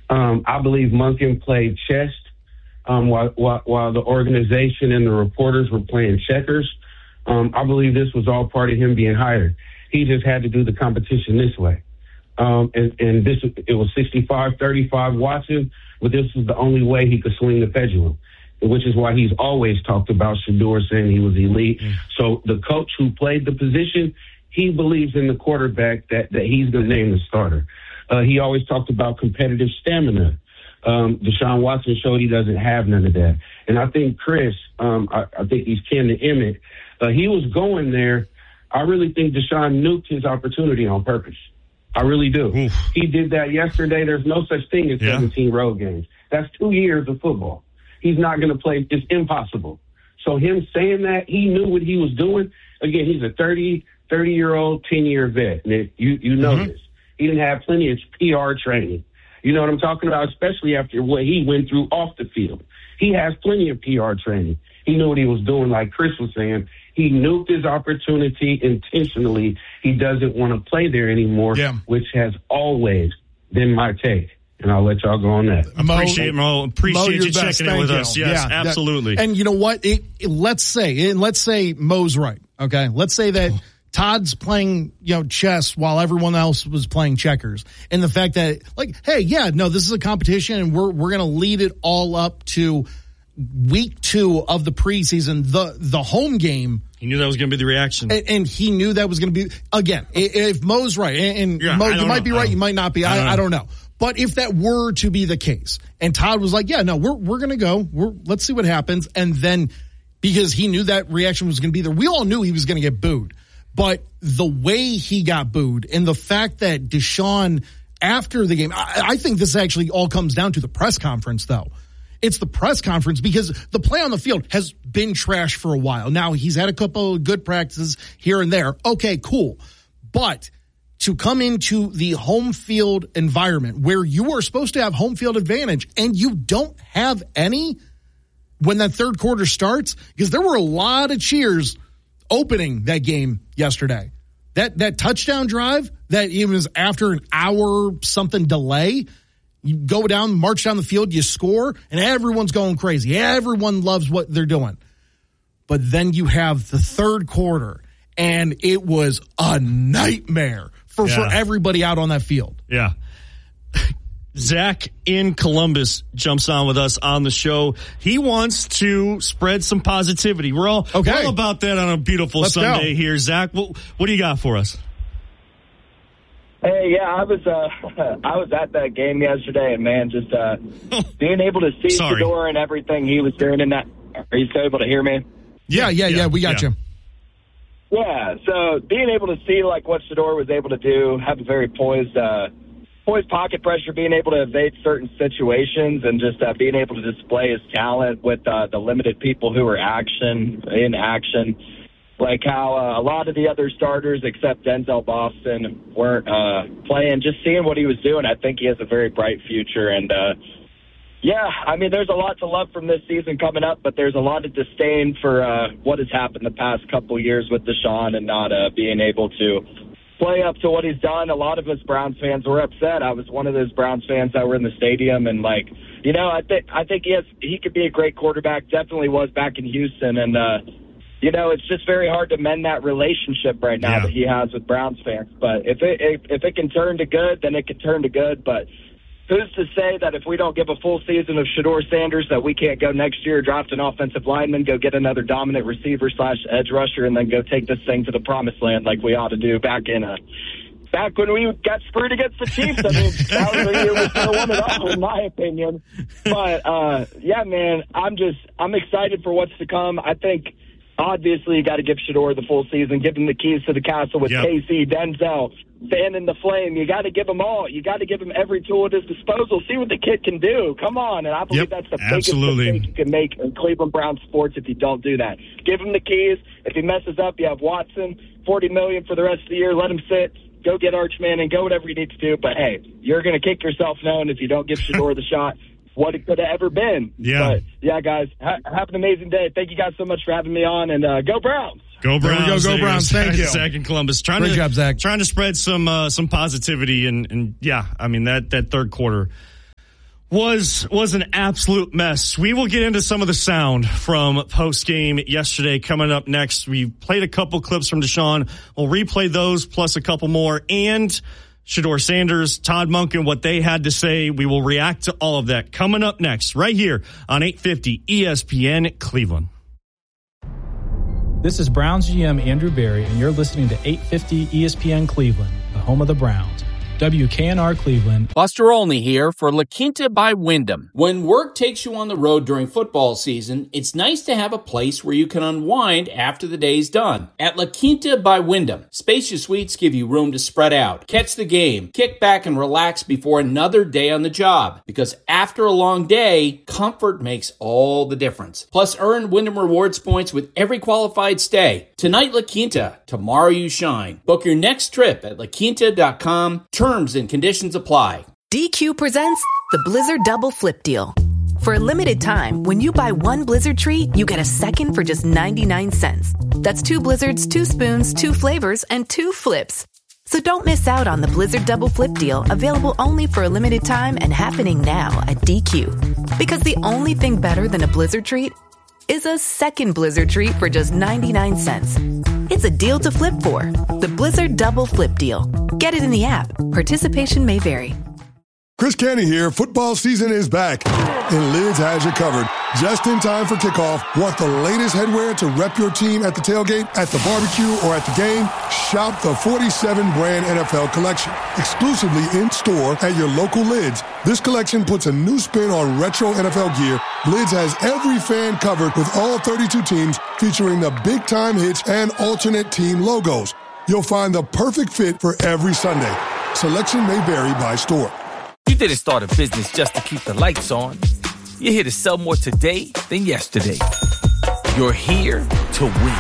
I believe Monken played chess while the organization and the reporters were playing checkers. I believe this was all part of him being hired. He just had to do the competition this way. It was 65-35 Watson, but this was the only way he could swing the pendulum, which is why he's always talked about Shedeur saying he was elite. So the coach who played the position, he believes in the quarterback that he's going to name the starter. He always talked about competitive stamina. Deshaun Watson showed he doesn't have none of that. And I think Chris, I think he's kin to Emmett. He was going there. I really think Deshaun nuked his opportunity on purpose. I really do. Oof. He did that yesterday. There's no such thing as 17 road games. That's 2 years of football. He's not going to play. It's impossible. So him saying that, he knew what he was doing. Again, he's a 30-year-old, 10-year vet. And you know this. He didn't have plenty of PR training. You know what I'm talking about, especially after what he went through off the field. He has plenty of PR training. He knew what he was doing, like Chris was saying. He nuked his opportunity intentionally. He doesn't want to play there anymore, which has always been my take. And I'll let y'all go on that. Appreciate you checking in with us. Yes, absolutely. And you know what? Let's say Mo's right. Okay, let's say that Todd's playing, chess while everyone else was playing checkers, and the fact that, this is a competition, and we're going to lead it all up to week 2 of the preseason, the home game. He knew that was going to be the reaction. And he knew that was going to be, again, if Mo's right, and Mo, you might be right, you might not be, I don't know. But if that were to be the case, and Todd was like, we're going to go, let's see what happens. And then, because he knew that reaction was going to be there, we all knew he was going to get booed. But the way he got booed, and the fact that Deshaun, after the game, I think this actually all comes down to the press conference, though. It's the press conference, because the play on the field has been trash for a while. Now, he's had a couple of good practices here and there. Okay, cool. But to come into the home field environment where you are supposed to have home field advantage and you don't have any when that third quarter starts, because there were a lot of cheers opening that game yesterday. That touchdown drive, that it was after an hour something delay. You go down, march down the field, you score, and everyone's going crazy. Everyone loves what they're doing. But then you have the third quarter, and it was a nightmare for everybody out on that field. Yeah. Zach in Columbus jumps on with us on the show. He wants to spread some positivity. We're all about that on a beautiful Sunday here. Zach, what do you got for us? Hey, I was at that game yesterday, and man, just being able to see Shedeur and everything he was doing in that. Are you still able to hear me? Yeah, we got you. Yeah, so being able to see like what Shedeur was able to do, have a very poised pocket pressure, being able to evade certain situations, and just being able to display his talent with the limited people who were in action. Like how a lot of the other starters, except Denzel Boston, weren't playing. Just seeing what he was doing, I think he has a very bright future. And, there's a lot to love from this season coming up, but there's a lot of disdain for what has happened the past couple years with Deshaun and not being able to play up to what he's done. A lot of us Browns fans were upset. I was one of those Browns fans that were in the stadium, and, I think he could be a great quarterback, definitely was back in Houston, and it's just very hard to mend that relationship right now that he has with Browns fans. But if it can turn to good, then it can turn to good. But who's to say that if we don't give a full season of Shedeur Sanders that we can't go next year, draft an offensive lineman, go get another dominant receiver / edge rusher, and then go take this thing to the promised land like we ought to do back when we got screwed against the Chiefs. I mean, that was the year we should have won it all, in my opinion. But, man, I'm excited for what's to come. I think, obviously, you got to give Shedeur the full season, give him the keys to the castle with KC, Denzel, fan in the flame. You got to give him all. You got to give him every tool at his disposal. See what the kid can do. Come on. And I believe that's the biggest mistake you can make in Cleveland Browns sports if you don't do that. Give him the keys. If he messes up, you have Watson, $40 million for the rest of the year. Let him sit. Go get Archman and go whatever you need to do. But, hey, you're going to kick yourself knowing if you don't give Shedeur the shot what it could have ever been. Yeah. But, guys, have an amazing day. Thank you guys so much for having me on, and go Browns. Go Browns. Go Browns. Thank you. Zach in Columbus. Great job, Zach. Trying to spread some positivity, and that third quarter was an absolute mess. We will get into some of the sound from post-game yesterday coming up next. We played a couple clips from Deshaun. We'll replay those plus a couple more. And Shedeur Sanders, Todd Monken, what they had to say. We will react to all of that coming up next right here on 850 ESPN Cleveland. This is Browns GM Andrew Berry, and you're listening to 850 ESPN Cleveland, the home of the Browns. WKNR Cleveland. Buster Olney here for La Quinta by Wyndham. When work takes you on the road during football season, it's nice to have a place where you can unwind after the day's done. At La Quinta by Wyndham, spacious suites give you room to spread out, catch the game, kick back and relax before another day on the job. Because after a long day, comfort makes all the difference. Plus, earn Wyndham Rewards points with every qualified stay. Tonight, La Quinta. Tomorrow, you shine. Book your next trip at laquinta.com. Terms and conditions apply. DQ presents the Blizzard Double Flip Deal. For a limited time, when you buy one Blizzard treat, you get a second for just 99 cents. That's 2 Blizzards, 2 spoons, 2 flavors, and 2 flips. So don't miss out on the Blizzard Double Flip Deal, available only for a limited time and happening now at DQ. Because the only thing better than a Blizzard treat is a second Blizzard treat for just 99 cents. It's a deal to flip for. The Blizzard Double Flip Deal. Get it in the app. Participation may vary. Chris Canty here. Football season is back, and Lids has you covered. Just in time for kickoff. Want the latest headwear to rep your team at the tailgate, at the barbecue, or at the game? Shop the 47-brand NFL collection. Exclusively in-store at your local Lids. This collection puts a new spin on retro NFL gear. Lids has every fan covered with all 32 teams, featuring the big-time hits and alternate team logos. You'll find the perfect fit for every Sunday. Selection may vary by store. You didn't start a business just to keep the lights on. You're here to sell more today than yesterday. You're here to win.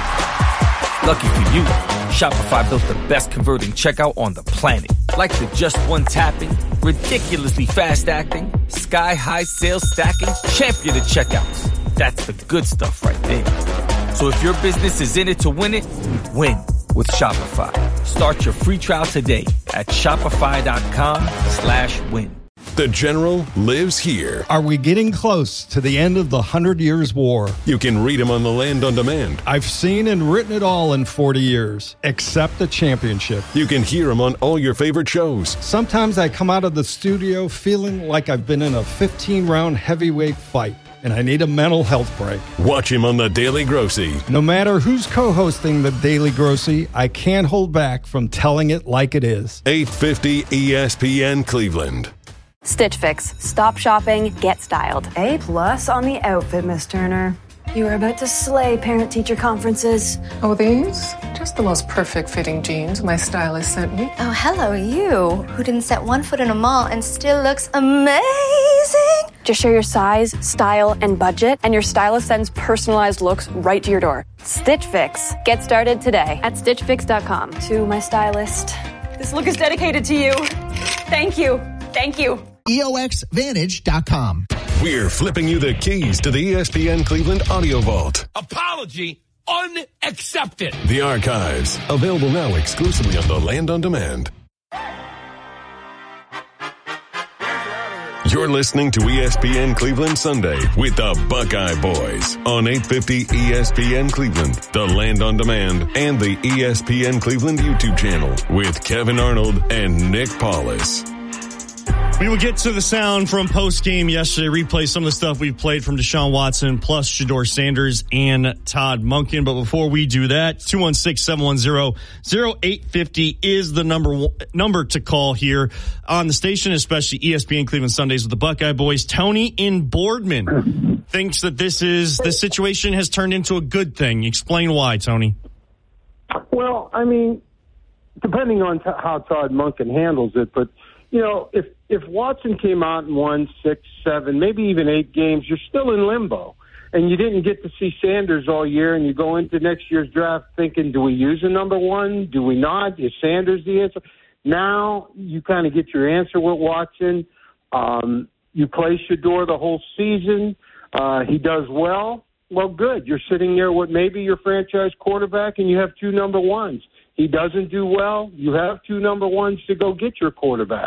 Lucky for you, Shopify built the best converting checkout on the planet. Like the just one tapping, ridiculously fast acting, sky-high sales stacking, champion of checkouts. That's the good stuff right there. So if your business is in it to win it, win with Shopify. Start your free trial today at shopify.com/win. The General lives here. Are we getting close to the end of the 100 Years' War? You can read him on the Land on Demand. I've seen and written it all in 40 years, except the championship. You can hear him on all your favorite shows. Sometimes I come out of the studio feeling like I've been in a 15-round heavyweight fight, and I need a mental health break. Watch him on The Daily Grossy. No matter who's co-hosting The Daily Grossy, I can't hold back from telling it like it is. 850 ESPN Cleveland. Stitch Fix. Stop shopping, get styled. A+ on the outfit, Miss Turner. You were about to slay parent-teacher conferences. Oh, these? Just the most perfect fitting jeans my stylist sent me. Oh, hello, you, who didn't set one foot in a mall and still looks amazing. Just share your size, style, and budget, and your stylist sends personalized looks right to your door. Stitch Fix. Get started today at StitchFix.com. To my stylist. This look is dedicated to you. Thank you. Thank you. EOXVantage.com. We're flipping you the keys to the ESPN Cleveland Audio Vault. Apology unaccepted. The archives, available now exclusively on the Land on Demand. You're listening to ESPN Cleveland Sunday with the Buckeye Boys on 850 ESPN Cleveland, the Land on Demand, and the ESPN Cleveland YouTube channel with Kevin Arnold and Nick Paulus. We will get to the sound from post-game yesterday, replay some of the stuff we've played from Deshaun Watson, plus Shedeur Sanders and Todd Monken. But before we do that, 216-710-0850 is the number to call here on the station, especially ESPN Cleveland Sundays with the Buckeye Boys. Tony in Boardman thinks that the situation has turned into a good thing. Explain why, Tony. Well, I mean, depending on how Todd Monken handles it, but you know, if Watson came out and won 6, 7, maybe even 8 games, you're still in limbo. And you didn't get to see Sanders all year, and you go into next year's draft thinking, do we use a number one? Do we not? Is Sanders the answer? Now you kind of get your answer with Watson. You play Shedeur the whole season. He does well. Well, good. You're sitting there with maybe your franchise quarterback, and you have 2 number ones. He doesn't do well, you have 2 number ones to go get your quarterback.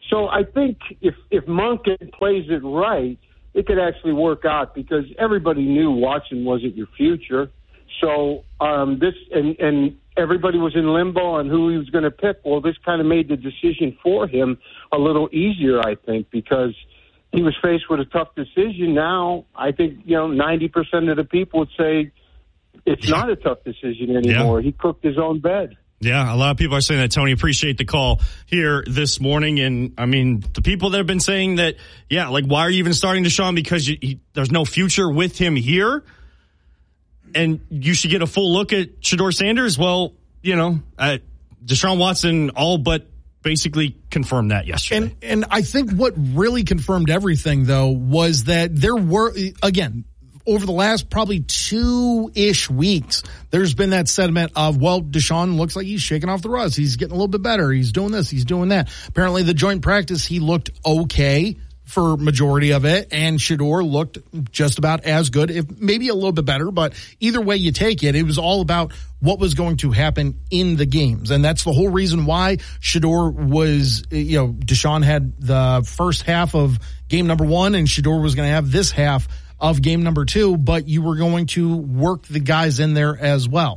So I think if Monken plays it right, it could actually work out because everybody knew Watson wasn't your future. So and everybody was in limbo on who he was going to pick. Well, this kind of made the decision for him a little easier, I think, because he was faced with a tough decision. Now, I think 90% of the people would say it's not a tough decision anymore. Yeah. He cooked his own bed. Yeah, a lot of people are saying that, Tony. Appreciate the call here this morning. And, I mean, the people that have been saying that, yeah, like, why are you even starting Deshaun? Because there's no future with him here. And you should get a full look at Shedeur Sanders. Well, Deshaun Watson all but basically confirmed that yesterday. And I think what really confirmed everything, though, was that there were, again, over the last probably 2-ish weeks, there's been that sentiment of, well, Deshaun looks like he's shaking off the rust. He's getting a little bit better. He's doing this. He's doing that. Apparently, the joint practice, he looked okay for majority of it, and Shedeur looked just about as good, if maybe a little bit better, but either way you take it, it was all about what was going to happen in the games. And that's the whole reason why Shedeur was, Deshaun had the first half of game number 1, and Shedeur was going to have this half of game number 2, but you were going to work the guys in there as well.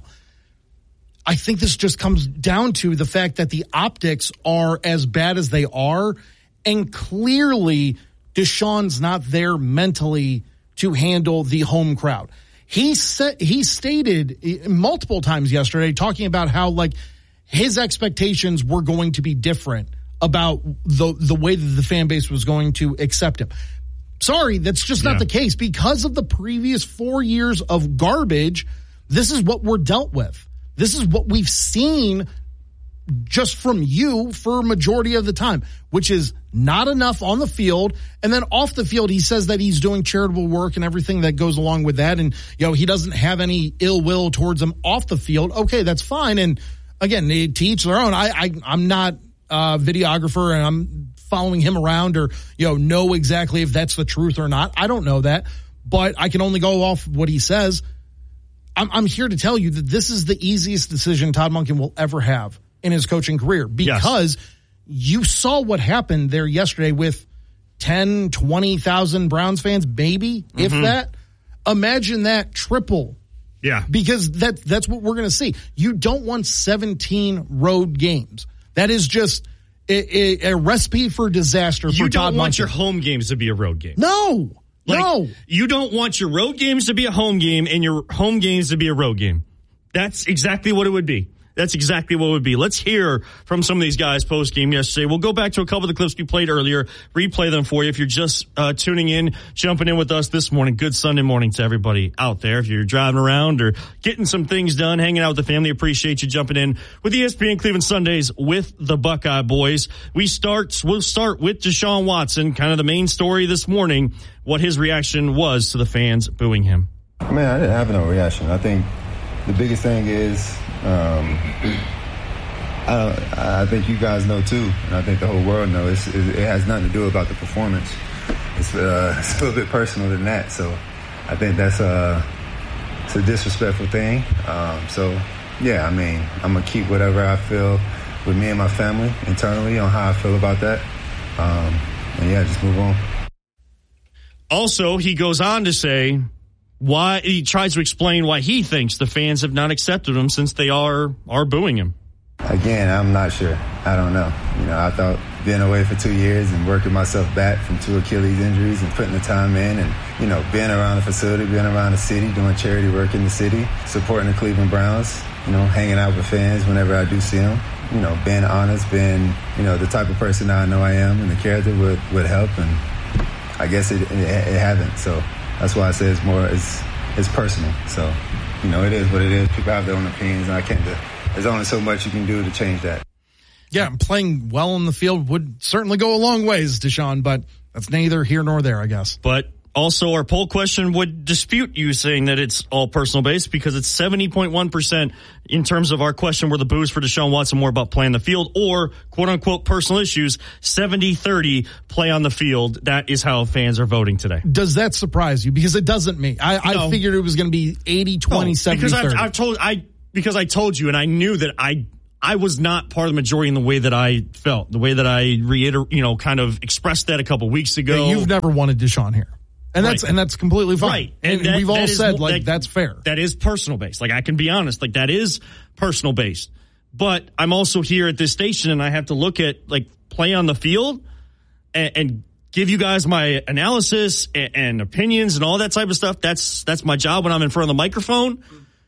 I think this just comes down to the fact that the optics are as bad as they are, and clearly Deshaun's not there mentally to handle the home crowd. He stated multiple times yesterday talking about how, like, his expectations were going to be different about the way that the fan base was going to accept him. Sorry, that's just not the case. Because of the previous 4 years of garbage, this is what we're dealt with. This is what we've seen just from you for a majority of the time, which is not enough on the field. And then off the field, he says that he's doing charitable work and everything that goes along with that. And, he doesn't have any ill will towards them off the field. Okay, that's fine. And again, to each their own. I'm not a videographer and I'm following him around or, know exactly if that's the truth or not. I don't know that, but I can only go off what he says. I'm here to tell you that this is the easiest decision Todd Monken will ever have in his coaching career, because you saw what happened there yesterday with 10, 20,000 Browns fans, maybe, if that. Imagine that triple. Yeah. Because that's what we're going to see. You don't want 17 road games. That is just a recipe for disaster for Todd Monken. You don't want your home games to be a road game. No. No. You don't want your road games to be a home game and your home games to be a road game. That's exactly what it would be. That's exactly what it would be. Let's hear from some of these guys post-game yesterday. We'll go back to a couple of the clips we played earlier, replay them for you. If you're just tuning in, jumping in with us this morning, good Sunday morning to everybody out there. If you're driving around or getting some things done, hanging out with the family, appreciate you jumping in with ESPN Cleveland Sundays with the Buckeye Boys. We'll start with Deshaun Watson, kind of the main story this morning, what his reaction was to the fans booing him. Man, I didn't have no reaction. I think the biggest thing is, I think you guys know too, and I think the whole world knows, it has nothing to do about the performance. It's a little bit personal than that. So I think that's it's a disrespectful thing. So yeah, I mean, I'm gonna keep whatever I feel with me and my family internally on how I feel about that. And yeah, just move on. Also, he goes on to say why he tries to explain why he thinks the fans have not accepted him since they are booing him. Again, I'm not sure. I don't know. I thought being away for 2 years and working myself back from 2 Achilles injuries and putting the time in and, being around the facility, being around the city, doing charity work in the city, supporting the Cleveland Browns, hanging out with fans whenever I do see them, being honest, being, the type of person I know I am and the character would help. And I guess it hasn't. So that's why I say it's personal. So, it is what it is. People have their own opinions, and there's only so much you can do to change that. Yeah, playing well on the field would certainly go a long ways, Deshaun, but that's neither here nor there, I guess. But also our poll question would dispute you saying that it's all personal based, because it's 70.1% in terms of our question were the boos for Deshaun Watson more about playing the field or quote-unquote personal issues, 70-30 play on the field. That is how fans are voting today. Does that surprise you? Because it doesn't me. I figured it was going to be 80-20, 70-30. Because I told you, and I knew that I I was not part of the majority in the way that I felt, the way that I kind of expressed that a couple weeks ago. Yeah, you've never wanted Deshaun here. And that's completely fine. Right. And we've all said, that's fair. That is personal based. Like, I can be honest, like, that is personal based. But I'm also here at this station, and I have to look at, like, play on the field and give you guys my analysis and opinions and all that type of stuff. That's my job when I'm in front of the microphone.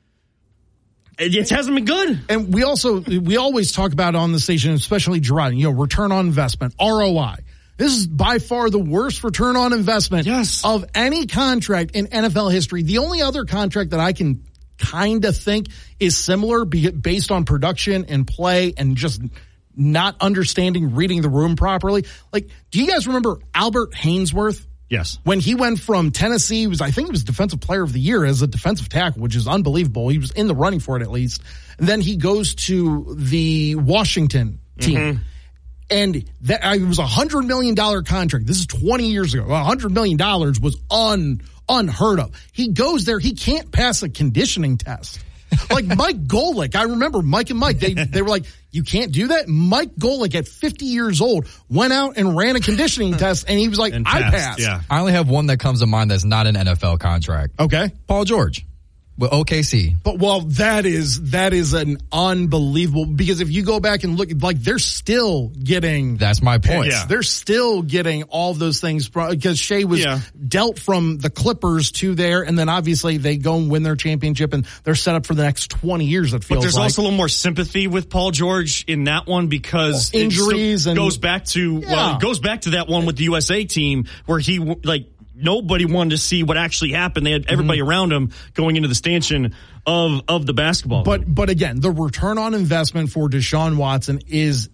It hasn't been good. And we always talk about on the station, especially Gerard, return on investment, ROI. This is by far the worst return on investment of any contract in NFL history. The only other contract that I can kind of think is similar based on production and play and just not understanding, reading the room properly. Like, do you guys remember Albert Haynesworth? Yes. When he went from Tennessee, I think he was Defensive Player of the Year as a defensive tackle, which is unbelievable. He was in the running for it at least. And then he goes to the Washington team. Mm-hmm. And it was $100 million contract. This is 20 years ago. $100 million was unheard of. He goes there. He can't pass a conditioning test. Like Mike Golick. I remember Mike and Mike. They were like, you can't do that? Mike Golick at 50 years old went out and ran a conditioning test, and he was like, I passed. Yeah. I only have one that comes to mind that's not an NFL contract. Okay. Paul George. With OKC. But that is an unbelievable, because if you go back and look, like, they're still getting. That's my point. Yeah. They're still getting all those things because Shea was dealt from the Clippers to there, and then obviously they go and win their championship, and they're set up for the next 20 years. It feels. But there's also a little more sympathy with Paul George in that one because injuries it goes back to that one with the USA team where he nobody wanted to see what actually happened. They had everybody around him going into the stanchion of the basketball. But again, the return on investment for Deshaun Watson is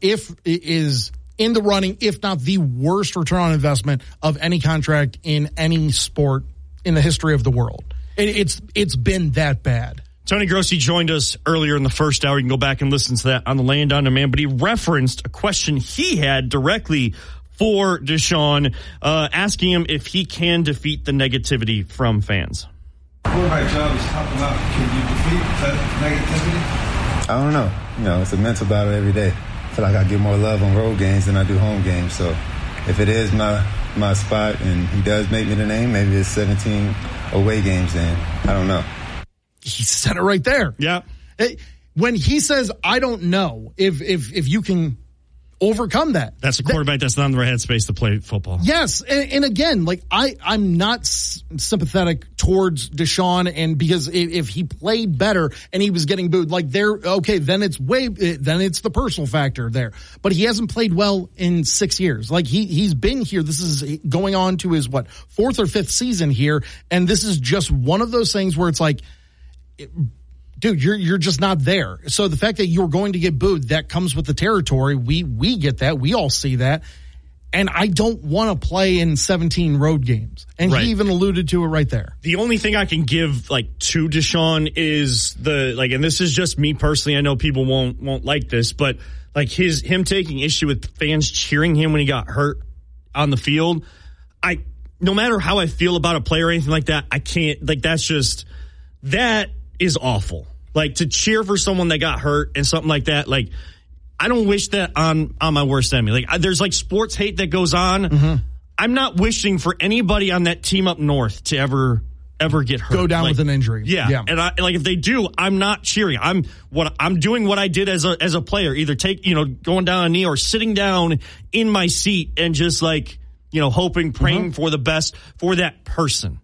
in the running, if not the worst return on investment of any contract in any sport in the history of the world. It's been that bad. Tony Grossi joined us earlier in the first hour. You can go back and listen to that on the Land on Demand, but he referenced a question he had directly for Deshaun, asking him if he can defeat the negativity from fans. Quarterback job is helping out. Can you defeat that negativity? I don't know. It's a mental battle every day. I feel like I get more love on road games than I do home games. So if it is my spot and he does make me the name, maybe it's 17 away games then. I don't know. He said it right there. Yeah. When he says, I don't know if you can overcome that. That's a quarterback that's not in the right headspace to play football. Yes. And again, like, I'm not sympathetic towards Deshaun, and because if he played better and he was getting booed, like, then it's the personal factor there. But he hasn't played well in 6 years. Like, he's been here. This is going on to his, fourth or fifth season here. And this is just one of those things where it's like, dude, you're just not there. So the fact that you're going to get booed, that comes with the territory. We get that. We all see that. And I don't want to play in 17 road games. And He even alluded to it right there. The only thing I can give to Deshaun is and this is just me personally. I know people won't like this, but him taking issue with fans cheering him when he got hurt on the field. No matter how I feel about a player or anything like that, I can't, that is awful. To cheer for someone that got hurt and something like that, I don't wish that on my worst enemy. There's sports hate that goes on. Mm-hmm. I'm not wishing for anybody on that team up north to ever get hurt. Go down with an injury. Yeah. And if they do, I'm not cheering. I'm doing what I did as a player, either going down on a knee or sitting down in my seat and just hoping, praying for the best for that person.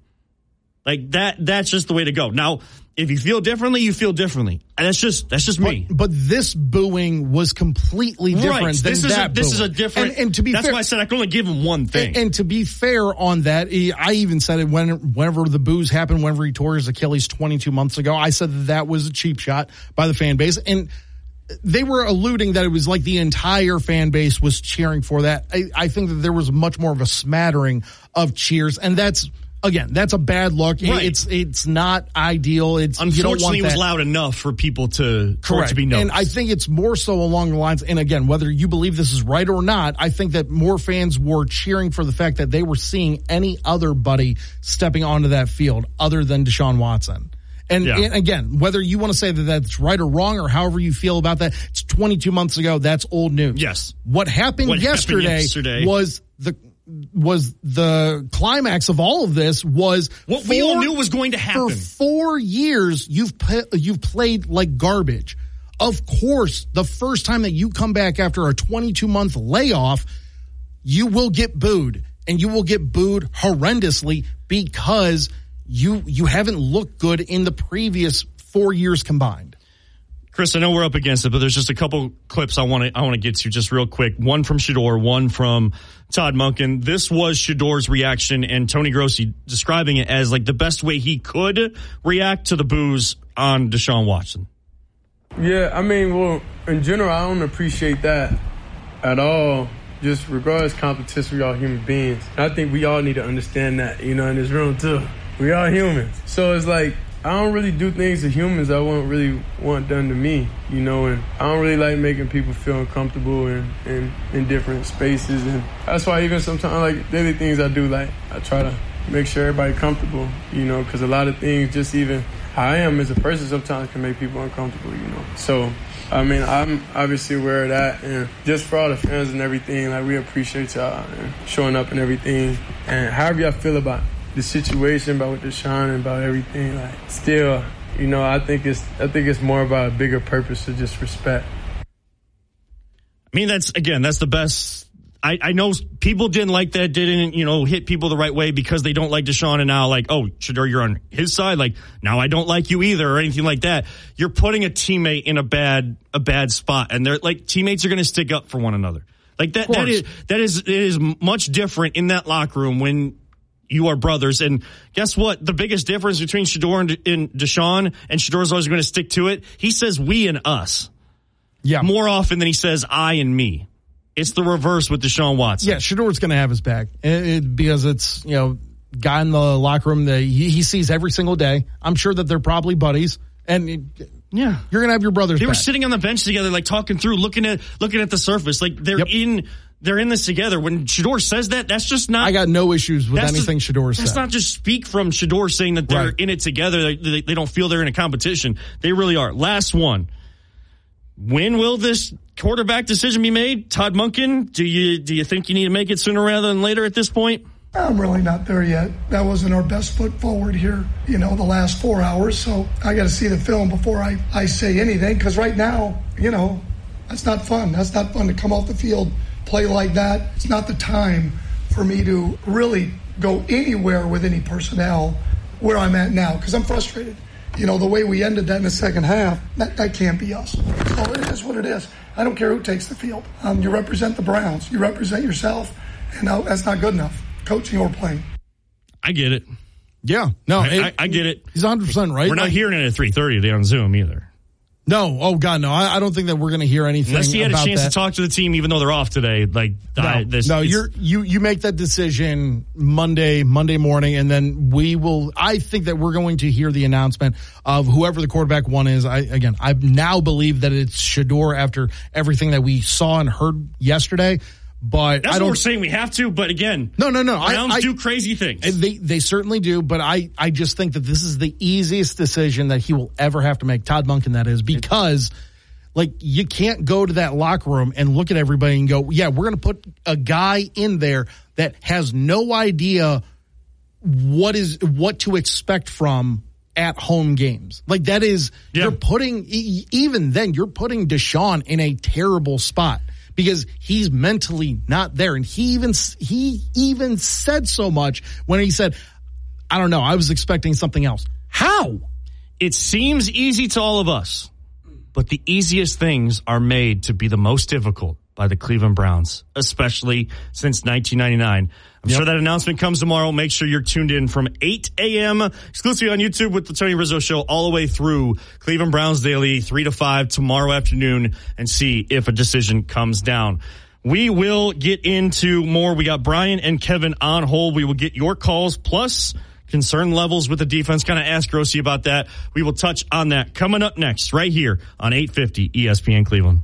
That's just the way to go. Now, if you feel differently, you feel differently. And that's just me. But this booing was completely different than that. This is a different. And to be that's fair, why I said I can only give him one thing. And to be fair on that, I even said it whenever the boos happened, whenever he tore his Achilles 22 months ago, I said that was a cheap shot by the fan base. And they were alluding that it was the entire fan base was cheering for that. I think that there was much more of a smattering of cheers, and that's a bad look. Right. It's not ideal. Unfortunately, it was loud enough for people for it to be noticed. And I think it's more so along the lines, and again, whether you believe this is right or not, I think that more fans were cheering for the fact that they were seeing any other buddy stepping onto that field other than Deshaun Watson. And again, whether you want to say that that's right or wrong or however you feel about that, it's 22 months ago. That's old news. Yes. What happened yesterday was the climax of all of this was what we all knew was going to happen. For 4 years, you've played like garbage. Of course, the first time that you come back after a 22-month layoff, you will get booed, and you will get booed horrendously because you haven't looked good in the previous 4 years combined. Chris, I know we're up against it, but there's just a couple clips I want to get to just real quick. One from Shedeur, one from Todd Monken. This was Shedeur's reaction, and Tony Grossi describing it as like the best way he could react to the boos on Deshaun Watson. Yeah, I mean, well, in general, I don't appreciate that at all. Just regardless competition, we all human beings. And I think we all need to understand that, in this room too. We are humans. So it's like, I don't really do things to humans I wouldn't really want done to me, and I don't really like making people feel uncomfortable in different spaces. And that's why even sometimes, like, daily things I do, like, I try to make sure everybody comfortable, because a lot of things, just even how I am as a person sometimes can make people uncomfortable, So, I mean, I'm obviously aware of that. And just for all the fans and everything, like, we appreciate y'all and showing up and everything. And however y'all feel about the situation, about with Deshaun and about everything, like, still, I think it's more about a bigger purpose of just respect. I mean, that's the best. I know people didn't like that, didn't, hit people the right way because they don't like Deshaun, and now, like, oh, Shedeur, you're on his side. Like, now I don't like you either, or anything like that. You're putting a teammate in a bad spot, and they're like, teammates are going to stick up for one another. Like that is much different in that locker room when you are brothers. And guess what? The biggest difference between Shedeur and Deshaun, and Shedeur's always going to stick to it, he says we and us. Yeah. More often than he says I and me. It's the reverse with Deshaun Watson. Yeah, Shedeur's going to have his back because it's, guy in the locker room that he sees every single day. I'm sure that they're probably buddies. And you're going to have your brothers back. They were sitting on the bench together, like talking through, looking at the surface. Like they're in this together. When Shedeur says that, that's just not. I got no issues with anything Shedeur said. That's not just speak from Shedeur saying that they're in it together. They don't feel they're in a competition. They really are. Last one. When will this quarterback decision be made? Todd Monken, do you think you need to make it sooner rather than later at this point? I'm really not there yet. That wasn't our best foot forward here, the last 4 hours. So I got to see the film before I say anything, because right now, that's not fun. That's not fun to come off the field, play like that. It's not the time for me to really go anywhere with any personnel where I'm at now, because I'm frustrated. The way we ended that in the second half, that can't be us. So it is what it is. I don't care who takes the field. You represent the Browns. You represent yourself, and that's not good enough, coaching or playing. I get it. Yeah. No, I get it. He's 100% right. We're not hearing it at 3:30 today on Zoom either. No. Oh, God, no. I don't think that we're going to hear anything about that. Unless he had a chance to talk to the team, even though they're off today. You make that decision Monday morning, and then I think that we're going to hear the announcement of whoever the quarterback one is. I now believe that it's Shedeur after everything that we saw and heard yesterday. But that's what we're saying we have to. But again, no. Browns do crazy things. They certainly do. But I just think that this is the easiest decision that he will ever have to make. Todd Monken, that is, because you can't go to that locker room and look at everybody and go, yeah, we're going to put a guy in there that has no idea what to expect from at home games. Like that is you're putting Deshaun in a terrible spot. Because he's mentally not there. And he even said so much when he said, I don't know, I was expecting something else. How? It seems easy to all of us, but the easiest things are made to be the most difficult by the Cleveland Browns, especially since 1999. I'm sure that announcement comes tomorrow. Make sure you're tuned in from 8 a.m. exclusively on YouTube with the Tony Rizzo Show all the way through Cleveland Browns Daily, 3 to 5 tomorrow afternoon, and see if a decision comes down. We will get into more. We got Brian and Kevin on hold. We will get your calls plus concern levels with the defense. Kind of ask Grossi about that. We will touch on that coming up next right here on 850 ESPN Cleveland.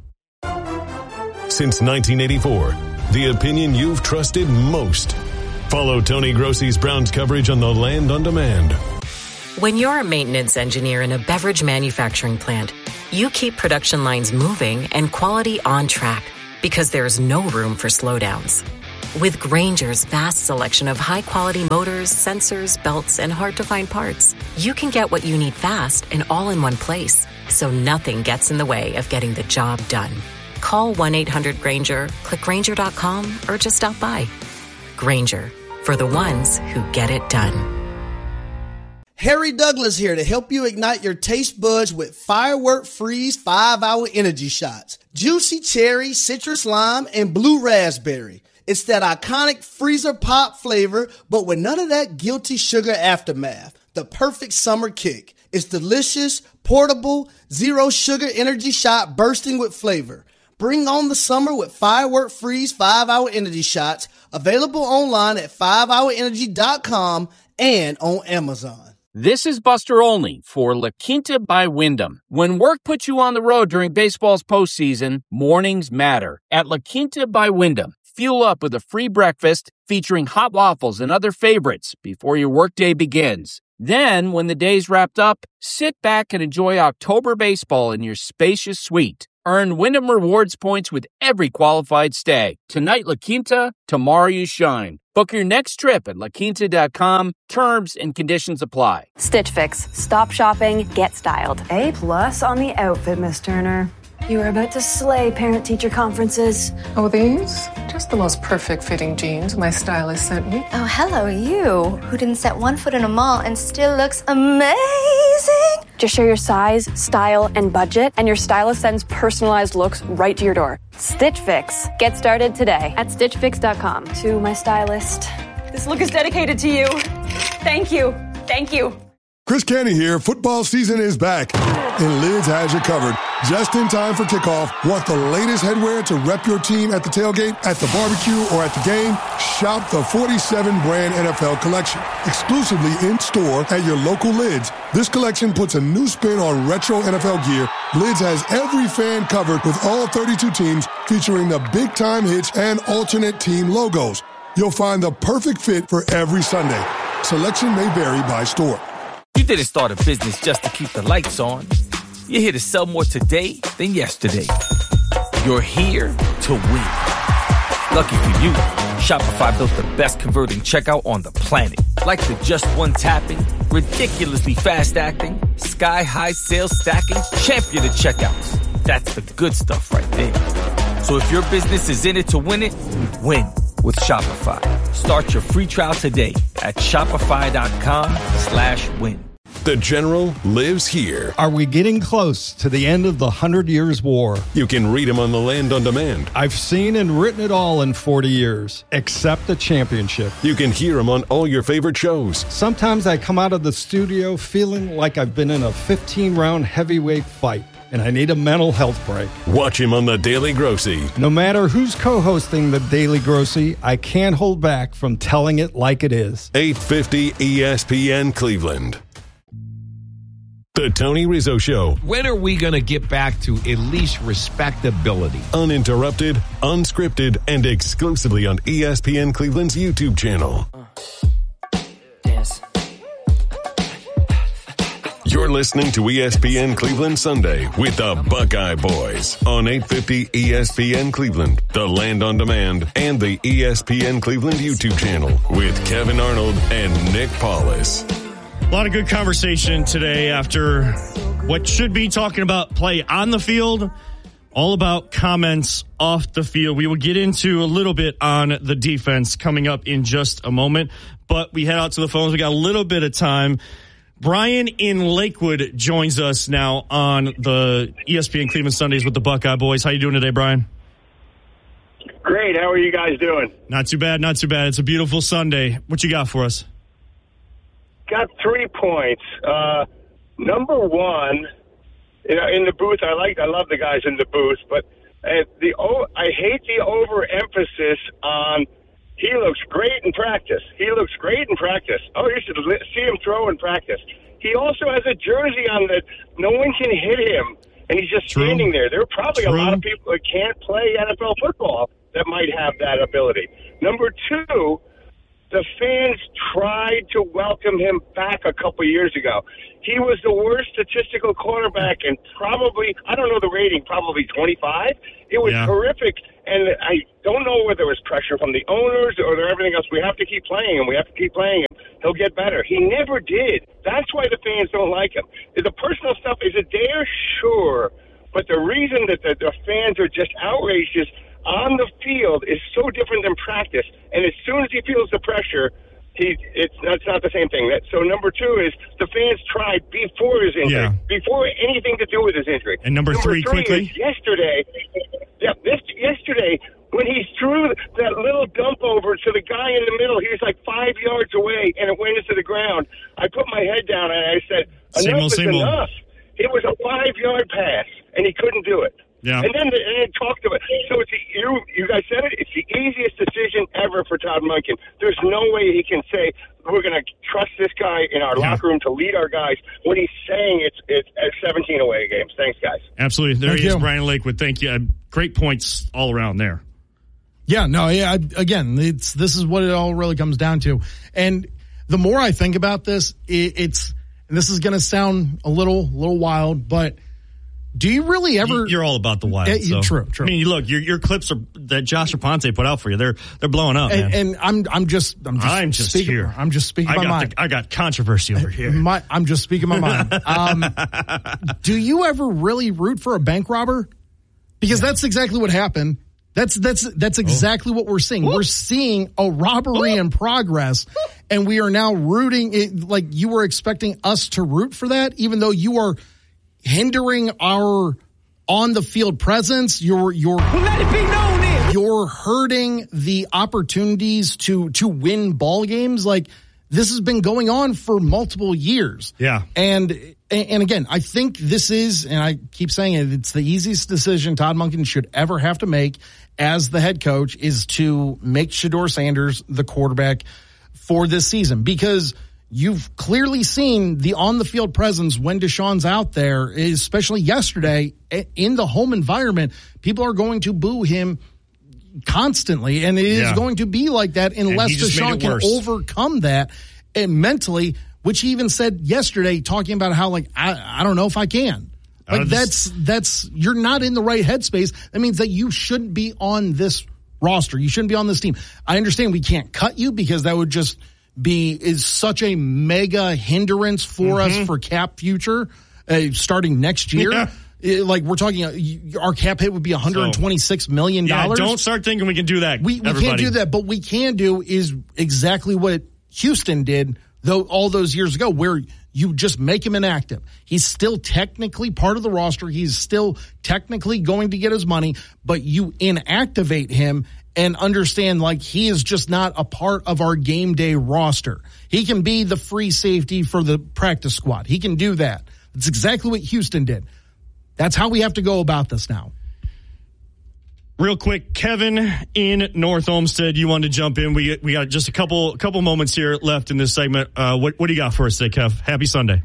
Since 1984, the opinion you've trusted most. Follow Tony Grossi's Browns coverage on The Land on Demand. When you're a maintenance engineer in a beverage manufacturing plant, you keep production lines moving and quality on track because there's no room for slowdowns. With Grainger's vast selection of high-quality motors, sensors, belts, and hard-to-find parts, you can get what you need fast and all in one place, so nothing gets in the way of getting the job done. Call 1-800-GRAINGER, click Grainger.com, or just stop by. Grainger, for the ones who get it done. Harry Douglas here to help you ignite your taste buds with Firework Freeze 5-Hour Energy Shots. Juicy cherry, citrus lime, and blue raspberry. It's that iconic freezer pop flavor, but with none of that guilty sugar aftermath. The perfect summer kick. It's delicious, portable, zero sugar energy shot bursting with flavor. Bring on the summer with Firework Freeze 5-Hour Energy Shots. Available online at 5hourenergy.com and on Amazon. This is Buster Olney for La Quinta by Wyndham. When work puts you on the road during baseball's postseason, mornings matter. At La Quinta by Wyndham, fuel up with a free breakfast featuring hot waffles and other favorites before your workday begins. Then, when the day's wrapped up, sit back and enjoy October baseball in your spacious suite. Earn Wyndham Rewards points with every qualified stay. Tonight, La Quinta, tomorrow you shine. Book your next trip at laquinta.com. Terms and conditions apply. Stitch Fix. Stop shopping, get styled. A+ on the outfit, Miss Turner. You are about to slay parent-teacher conferences. Oh, these? Just the most perfect fitting jeans my stylist sent me. Oh, hello, you, who didn't set one foot in a mall and still looks amazing. Just share your size, style, and budget, and your stylist sends personalized looks right to your door. Stitch Fix. Get started today at stitchfix.com. To my stylist. This look is dedicated to you. Thank you. Thank you. Chris Canty here. Football season is back, and Lids has you covered. Just in time for kickoff. Want the latest headwear to rep your team at the tailgate, at the barbecue, or at the game? Shop the 47-brand NFL collection, exclusively in-store at your local Lids. This collection puts a new spin on retro NFL gear. Lids has every fan covered with all 32 teams, featuring the big-time hits and alternate team logos. You'll find the perfect fit for every Sunday. Selection may vary by store. You didn't start a business just to keep the lights on. You're here to sell more today than yesterday. You're here to win. Lucky for you, Shopify built the best converting checkout on the planet. Like the just one tapping, ridiculously fast acting, sky-high sales stacking, champion of checkouts. That's the good stuff right there. So if your business is in it to win it, win with Shopify. Start your free trial today at shopify.com/win. The General lives here. Are we getting close to the end of the 100 Years' War? You can read him on the Land on Demand. I've seen and written it all in 40 years, except the championship. You can hear him on all your favorite shows. Sometimes I come out of the studio feeling like I've been in a 15-round heavyweight fight, and I need a mental health break. Watch him on The Daily Grossy. No matter who's co-hosting The Daily Grossy, I can't hold back from telling it like it is. 850 ESPN Cleveland. The Tony Rizzo Show. When are we going to get back to at least respectability? Uninterrupted, unscripted, and exclusively on ESPN Cleveland's YouTube channel. Dance. You're listening to ESPN Cleveland Sunday with the Buckeye Boys on 850 ESPN Cleveland, the Land on Demand, and the ESPN Cleveland YouTube channel with Kevin Arnold and Nick Paulus. A lot of good conversation today after what should be talking about play on the field, all about comments off the field. We will get into a little bit on the defense coming up in just a moment, but we head out to the phones. We got a little bit of time. Brian in Lakewood joins us now on the ESPN Cleveland Sundays with the Buckeye Boys. How you doing today, Brian? Great. How are you guys doing? Not too bad, not too bad. It's a beautiful Sunday. What you got for us? Got 3 points. Number one, in the booth, I love the guys in the booth, but I hate the overemphasis on he looks great in practice. He looks great in practice. Oh, you should see him throw in practice. He also has a jersey on that no one can hit him, and he's just standing there. There are probably a lot of people that can't play NFL football that might have that ability. Number two, The fans tried to welcome him back a couple years ago. He was the worst statistical quarterback and probably, I don't know the rating, probably 25. It was horrific, and I don't know whether it was pressure from the owners or everything else. We have to keep playing him. We have to keep playing him. He'll get better. He never did. That's why the fans don't like him. The personal stuff, is it there? Sure. But the reason that the fans are just outraged is on the field is so different than practice. And as soon as he feels the pressure, that's not the same thing. So number two is the fans tried before his injury, before anything to do with his injury. And number three quickly. Yesterday, when he threw that little dump over to the guy in the middle, he was like 5 yards away, and it went into the ground. I put my head down, and I said, enough is enough. It was a 5-yard pass, and he couldn't do it. Yeah. And then talked about it. So you guys said it. It's the easiest decision ever for Todd Monken. There's no way he can say we're going to trust this guy in our locker room to lead our guys when he's saying it's 17 away games. Thanks, guys. Absolutely. There he is, Brian Lakewood. Thank you. Great points all around there. Yeah. No. Yeah. Again, this is what it all really comes down to. And the more I think about this, and this is going to sound a little wild, but. Do you really ever? You're all about the wild. True. I mean, look, your clips that Josh Aponte put out for you, they're blowing up, man. And I'm just speaking here. I'm just speaking my mind. I got controversy over here. I'm just speaking my mind. Do you ever really root for a bank robber? Because that's exactly what happened. That's exactly what we're seeing. We're seeing a robbery in progress, and we are now rooting it like you were expecting us to root for that, even though you are hindering our on the field presence. You're let it be known then. You're hurting the opportunities to win ball games. Like, this has been going on for multiple years. Yeah. And again, I think this is, and I keep saying it's the easiest decision Todd Monken should ever have to make as the head coach, is to make Shedeur Sanders the quarterback for this season, because you've clearly seen the on-the-field presence when Deshaun's out there, especially yesterday in the home environment. People are going to boo him constantly, and it is going to be like that unless Deshaun can overcome that mentally, which he even said yesterday, talking about how, like, I don't know if I can. Like, that's you're not in the right headspace. That means that you shouldn't be on this roster. You shouldn't be on this team. I understand we can't cut you because that would just is such a mega hindrance for us for cap future starting next year. Yeah. Like, we're talking, our cap hit would be $126 million. Yeah, don't start thinking we can do that. We can't do that, but we can do is exactly what Houston did all those years ago, where you just make him inactive. He's still technically part of the roster. He's still technically going to get his money, but you inactivate him and understand, like, he is just not a part of our game day roster. He can be the free safety for the practice squad. He can do that. That's exactly what Houston did. That's how we have to go about this now. Real quick, Kevin in North Olmsted, you wanted to jump in. We got just a couple moments here left in this segment. What do you got for us today, Kev? Happy Sunday.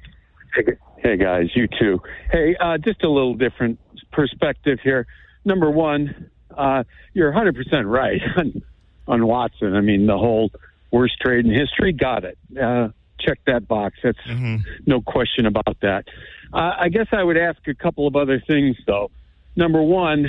Hey guys, you too. Hey, just a little different perspective here. Number one, you're 100% right on Watson. I mean, the whole worst trade in history, got it. Check that box. That's no question about that. I guess I would ask a couple of other things, though. Number one,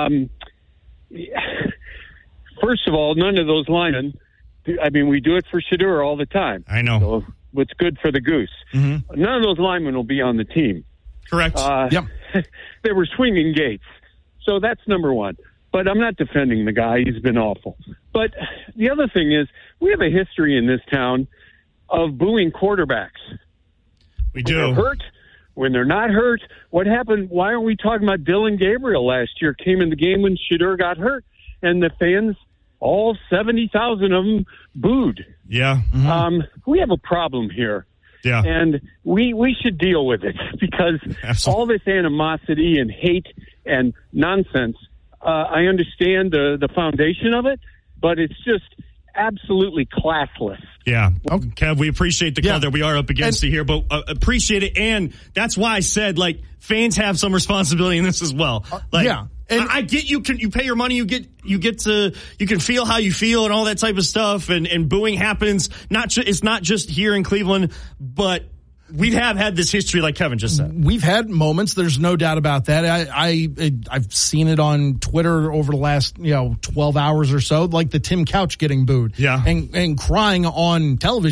first of all, none of those linemen, I mean, we do it for Shedeur all the time. I know. So what's good for the goose. Mm-hmm. None of those linemen will be on the team. Correct. Yep. They were swinging gates. So that's number one. But I'm not defending the guy. He's been awful. But the other thing is, we have a history in this town of booing quarterbacks. We do. When they're hurt, when they're not hurt. What happened? Why aren't we talking about Dylan Gabriel last year? Came in the game when Shedeur got hurt, and the fans, all 70,000 of them, booed. Yeah. Mm-hmm. We have a problem here. Yeah. And we should deal with it, because all this animosity and hate and nonsense, I understand the foundation of it, but it's just absolutely classless. Yeah. Okay. Kev, we appreciate the call that we are up against it here, but appreciate it. And that's why I said, like, fans have some responsibility in this as well. Like, and I get you pay your money, you can feel how you feel and all that type of stuff. And booing happens. It's not just here in Cleveland, but we have had this history, like Kevin just said. We've had moments. There's no doubt about that. I've seen it on Twitter over the last 12 hours or so, like the Tim Couch getting booed, and crying on television.